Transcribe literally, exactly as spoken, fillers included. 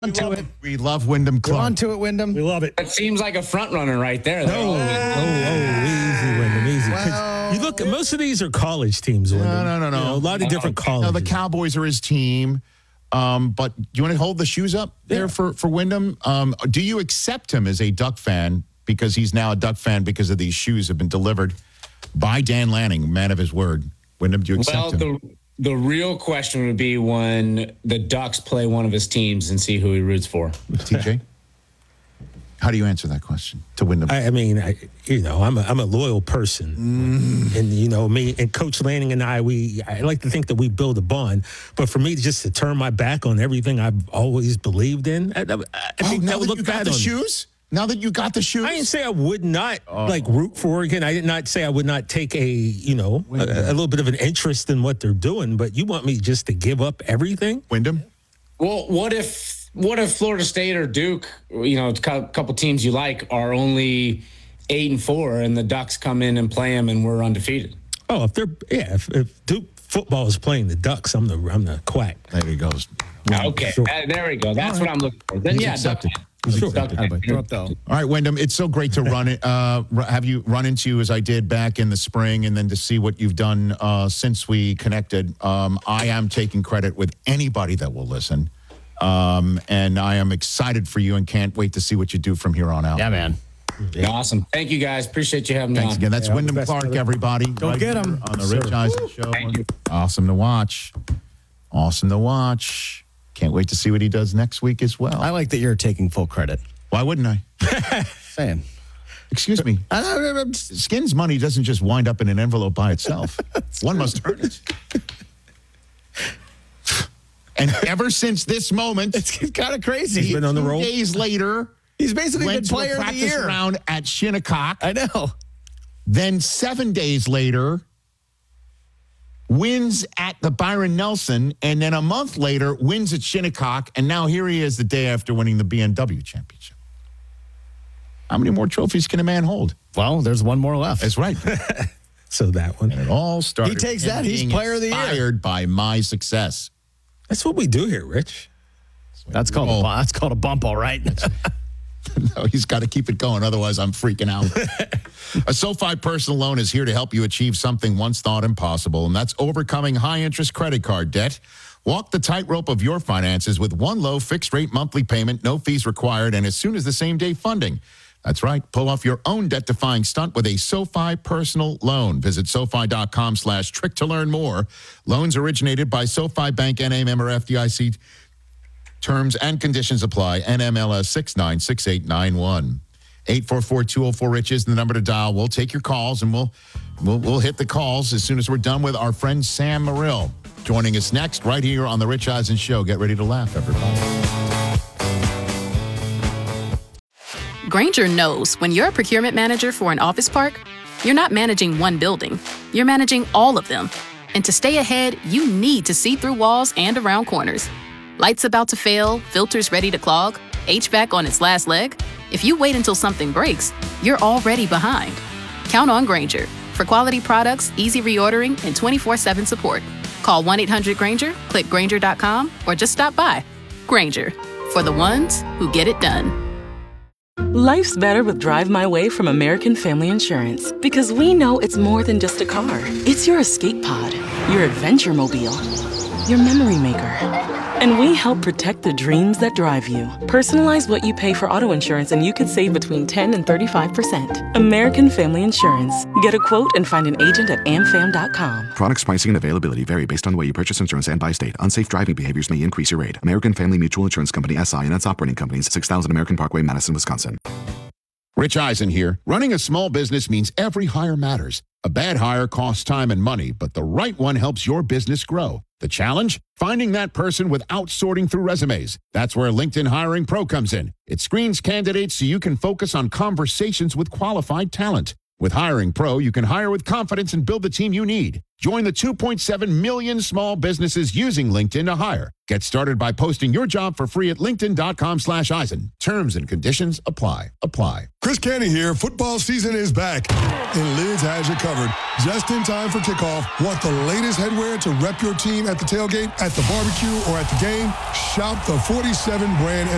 onto it. We love Wyndham We're Clark. onto it, Wyndham. We love it. That seems like a front runner right there. Oh, oh, oh, easy, Wyndham, easy. 'Cause Well, you look, most of these are college teams, Wyndham. No, no, no, no. You know, a lot of different No, colleges. the Cowboys are his team. Um, but do you want to hold the shoes up there Yeah. for, for Wyndham? Um, do you accept him as a Duck fan because he's now a Duck fan because of these shoes have been delivered by Dan Lanning, man of his word? Wyndham, do you accept Well, him? the the real question would be when the Ducks play one of his teams and see who he roots for. T J? How do you answer that question to Wyndham? I, I mean, I, you know, I'm a, I'm a loyal person, Mm. and you know me and Coach Lanning and I, we I like to think that we build a bond. But for me, just to turn my back on everything I've always believed in, I, I, I oh, think now that would that look you got bad the on me. shoes? Now that you got the shoes? I didn't say I would not like root for Oregon. I did not say I would not take a you know a, a little bit of an interest in what they're doing. But you want me just to give up everything? Wyndham? Well, what if what if Florida State or Duke, you know, a couple teams you like, are only eight and four, and the Ducks come in and play them, and we're undefeated? Oh, if they're yeah, if, if Duke football is playing the Ducks, I'm the I'm the quack. There he goes. Okay, Sure. uh, there we go. That's what I'm looking for. Then He's yeah, accepted. Duck- He's Sure. accepted. Duck- Throw up, though. All right, Wyndham, it's so great to run it, uh, r- have you run into you as I did back in the spring and then to see what you've done uh, since we connected. Um, I am taking credit with anybody that will listen. Um, and I am excited for you and can't wait to see what you do from here on out. Yeah, man. Awesome. Thank you guys. Appreciate you having me Thanks on. again. That's Yeah, all the Wyndham best, Clark, brother. everybody. Don't get here him. on the Yes, Rich sir. Eisen Show. Thank you. Awesome to watch. Awesome to watch. Can't wait to see what he does next week as well. I like that you're taking full credit. Why wouldn't I? Saying. Excuse me. I, I, I'm just- Skin's money doesn't just wind up in an envelope by itself. One must earn it. And ever since this moment, it's kind of crazy. He's been on the two roll. days later, He's basically went been to a player of the practice year. round at Shinnecock. I know. Then seven days later, wins at the Byron Nelson. And then a month later, wins at Shinnecock. And now here he is the day after winning the B M W championship. How many more trophies can a man hold? Well, there's one more left. That's right. So that one. And it all started. He takes that. him He's being player of the year. inspired by my success. That's what we do here, Rich. That's called, a, Oh. bu- that's called a bump, all right. No, he's got to keep it going. Otherwise, I'm freaking out. A SoFi personal loan is here to help you achieve something once thought impossible, and that's overcoming high-interest credit card debt. Walk the tightrope of your finances with one low fixed-rate monthly payment, no fees required, and as soon as the same-day funding. That's right. Pull off your own debt-defying stunt with a SoFi personal loan. Visit SoFi.com slash trick to learn more. Loans originated by SoFi Bank, N A member F D I C. Terms and conditions apply. N M L S six nine six eight nine one. eight four four, two oh four, RICH is the number to dial. We'll take your calls, and we'll, we'll, we'll hit the calls as soon as we're done with our friend Sam Morrill. Joining us next right here on The Rich Eisen Show. Get ready to laugh, everybody. Granger knows when you're a procurement manager for an office park, you're not managing one building, you're managing all of them. And to stay ahead, you need to see through walls and around corners. Lights about to fail, filters ready to clog, H V A C on its last leg. If you wait until something breaks, you're already behind. Count on Granger for quality products, easy reordering, and twenty-four seven support. Call one eight hundred Granger, click Granger dot com, or just stop by. Granger, for the ones who get it done. Life's better with Drive My Way from American Family Insurance because we know it's more than just a car. It's your escape pod, your adventure mobile, your memory maker. And we help protect the dreams that drive you. Personalize what you pay for auto insurance and you could save between ten and thirty-five percent. American Family Insurance. Get a quote and find an agent at a m fam dot com. Products, pricing, and availability vary based on the way you purchase insurance and by state. Unsafe driving behaviors may increase your rate. American Family Mutual Insurance Company, S I and its operating companies, six thousand American Parkway, Madison, Wisconsin. Rich Eisen here. Running a small business means every hire matters. A bad hire costs time and money, but the right one helps your business grow. The challenge? Finding that person without sorting through resumes. That's where LinkedIn Hiring Pro comes in. It screens candidates so you can focus on conversations with qualified talent. With Hiring Pro, you can hire with confidence and build the team you need. Join the two point seven million small businesses using LinkedIn to hire. Get started by posting your job for free at linkedin.com slash Eisen. Terms and conditions apply. Apply. Chris Canty here. Football season is back, and Lids has you covered. Just in time for kickoff. Want the latest headwear to rep your team at the tailgate, at the barbecue, or at the game? Shop the forty-seven brand